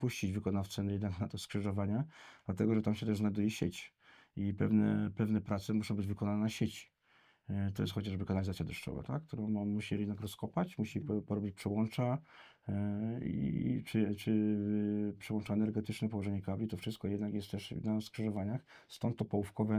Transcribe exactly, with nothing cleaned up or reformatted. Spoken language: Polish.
wpuścić wykonawcę jednak na to skrzyżowanie, dlatego że tam się też znajduje sieć i pewne, pewne prace muszą być wykonane na sieci. E, To jest chociażby kanalizacja deszczowa, tak? Którą on musi jednak rozkopać, musi po- porobić przełącza e, i czy, czy y, przełącza energetyczne, położenie kabli, to wszystko jednak jest też na skrzyżowaniach, stąd to połówkowe